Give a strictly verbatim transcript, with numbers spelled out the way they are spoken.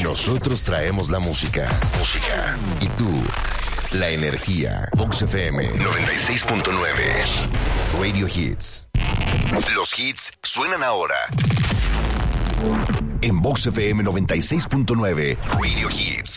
Nosotros traemos la música. Música. Y tú, la energía. Vox F M noventa y seis punto nueve. Radio Hits. Los hits suenan ahora. En Vox F M noventa y seis punto nueve. Radio Hits.